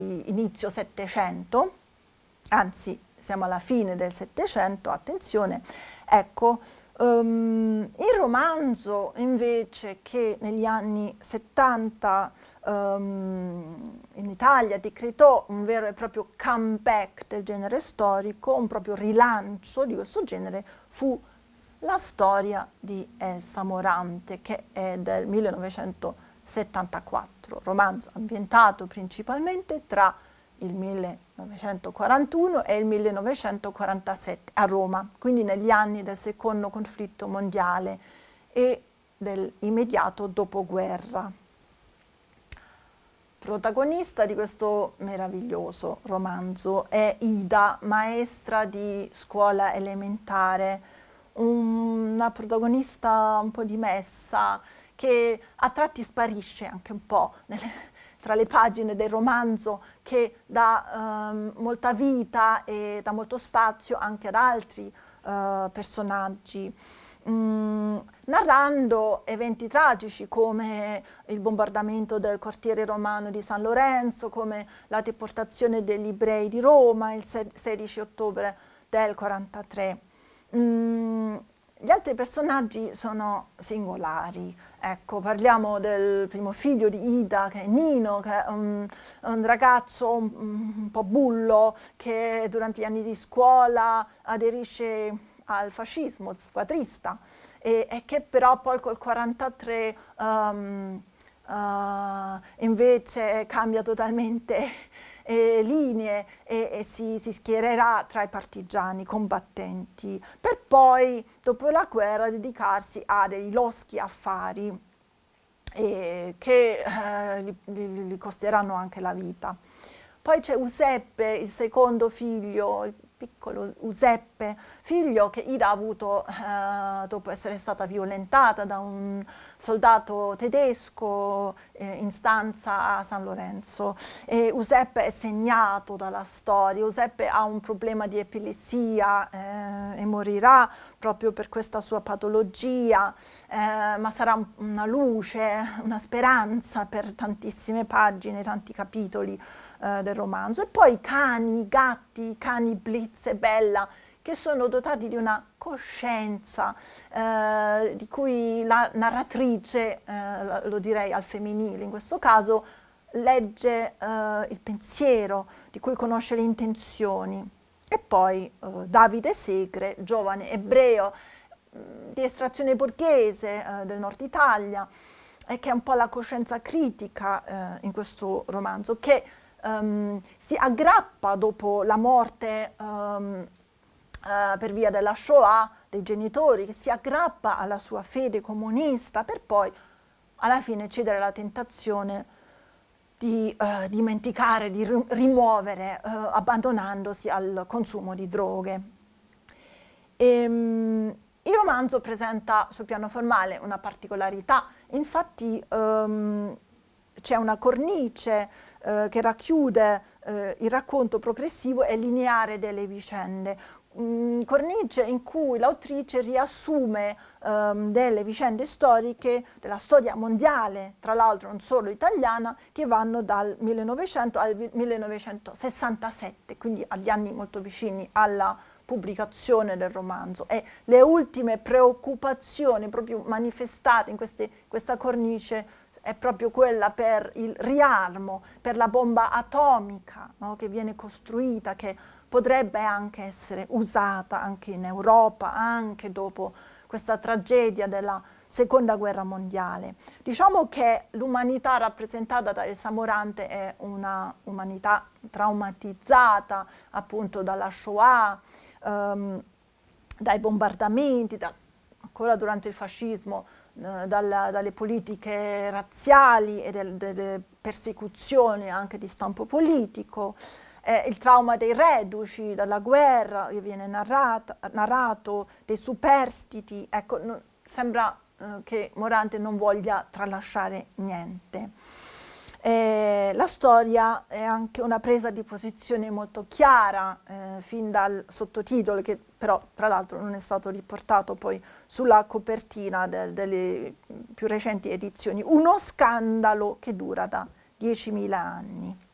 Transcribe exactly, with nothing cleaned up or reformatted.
inizio Settecento, anzi siamo alla fine del Settecento, attenzione, ecco, um, il romanzo invece che negli anni settanta um, in Italia decretò un vero e proprio comeback del genere storico, un proprio rilancio di questo genere, fu La storia di Elsa Morante, che è del millenovecentosettantaquattro, romanzo ambientato principalmente tra il millenovecentoquarantuno e il millenovecentoquarantasette a Roma, quindi negli anni del secondo conflitto mondiale e dell'immediato dopoguerra. Protagonista di questo meraviglioso romanzo è Ida, maestra di scuola elementare, una protagonista un po' dimessa, che a tratti sparisce anche un po' nelle, tra le pagine del romanzo, che dà um, molta vita e dà molto spazio anche ad altri uh, personaggi. Mm, narrando eventi tragici come il bombardamento del quartiere romano di San Lorenzo, come la deportazione degli ebrei di Roma il sedici ottobre del quarantatré. Mm, gli altri personaggi sono singolari, ecco, parliamo del primo figlio di Ida, che è Nino, che è un, un ragazzo un, un po' bullo, che durante gli anni di scuola aderisce al fascismo, squadrista, e, e che però poi col quarantatré um, uh, invece cambia totalmente eh, linee e, e si, si schiererà tra i partigiani combattenti, per poi dopo la guerra dedicarsi a dei loschi affari eh, che eh, gli, gli, gli costeranno anche la vita. Poi c'è Giuseppe, il secondo figlio, il piccolo Giuseppe, figlio che Ida ha avuto eh, dopo essere stata violentata da un soldato tedesco eh, in stanza a San Lorenzo. E Giuseppe è segnato dalla storia, Giuseppe ha un problema di epilessia eh, e morirà proprio per questa sua patologia, eh, ma sarà un, una luce, una speranza per tantissime pagine, tanti capitoli eh, del romanzo. E poi i cani, i gatti, i cani Blitz e Bella, che sono dotati di una coscienza eh, di cui la narratrice, eh, lo direi al femminile in questo caso, legge eh, il pensiero, di cui conosce le intenzioni. E poi eh, Davide Segre, giovane ebreo mh, di estrazione borghese eh, del nord Italia, e che è un po' la coscienza critica eh, in questo romanzo, che um, si aggrappa dopo la morte um, Uh, per via della Shoah dei genitori, che si aggrappa alla sua fede comunista per poi alla fine cedere alla tentazione di uh, dimenticare, di ri rimuovere, uh, abbandonandosi al consumo di droghe. E, um, il romanzo presenta sul piano formale una particolarità, infatti um, c'è una cornice uh, che racchiude uh, il racconto progressivo e lineare delle vicende. Mm, cornice in cui l'autrice riassume um, delle vicende storiche della storia mondiale, tra l'altro non solo italiana, che vanno dal millenovecento al millenovecentosessantasette, quindi agli anni molto vicini alla pubblicazione del romanzo, e le ultime preoccupazioni proprio manifestate in queste, questa cornice è proprio quella per il riarmo, per la bomba atomica, no, che viene costruita, che potrebbe anche essere usata anche in Europa, anche dopo questa tragedia della Seconda Guerra Mondiale. Diciamo che l'umanità rappresentata da Elsa Morante è una umanità traumatizzata appunto dalla Shoah, um, dai bombardamenti, da, ancora durante il fascismo, uh, dalla, dalle politiche razziali e del, delle persecuzioni anche di stampo politico. Eh, il trauma dei reduci dalla guerra che viene narrato, narrato dei superstiti, ecco, no, sembra eh, che Morante non voglia tralasciare niente. Eh, la storia è anche una presa di posizione molto chiara, eh, fin dal sottotitolo, che però tra l'altro non è stato riportato poi sulla copertina del, delle più recenti edizioni, uno scandalo che dura da diecimila anni.